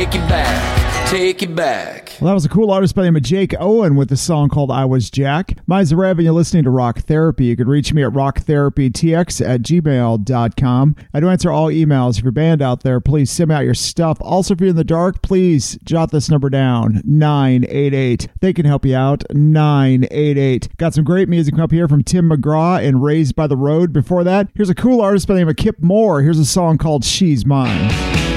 Take it back, take it back. Well, that was a cool artist by the name of Jake Owen with the song called I Was Jack. Mine's Rev, and you're listening to Rock Therapy. You can reach me at rocktherapytx@gmail.com. I do answer all emails. If you're a band out there, please send me out your stuff. Also, if you're in the dark, please jot this number down, 988. They can help you out, 988. Got some great music up here from Tim McGraw and Raised by the Road. Before that, here's a cool artist by the name of Kip Moore. Here's a song called She's Mine.